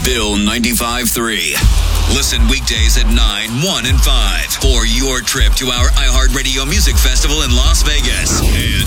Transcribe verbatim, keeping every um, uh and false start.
Bill ninety-five three. Listen weekdays at nine, one, and five for your trip to our iHeartRadio Music Festival in Las Vegas. And